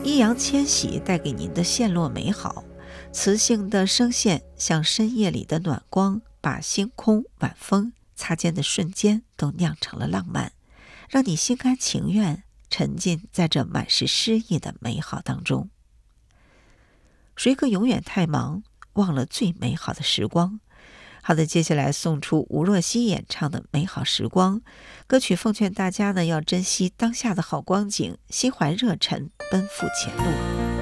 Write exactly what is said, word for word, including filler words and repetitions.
易烊千玺带给您的线落美好，磁性的声线像深夜里的暖光，把星空、晚风擦肩的瞬间都酿成了浪漫，让你心甘情愿沉浸在这满是诗意的美好当中。谁可永远太忙，忘了最美好的时光。好的，接下来送出吴若希演唱的《美好时光》歌曲，奉劝大家呢要珍惜当下的好光景，心怀热忱，奔赴前路。